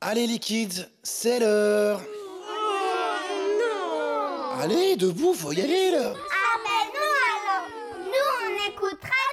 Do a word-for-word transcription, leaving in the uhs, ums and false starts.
Allez les kids, c'est l'heure. Non. Allez, debout, faut y aller là. Ah ben non alors. Nous on écoutera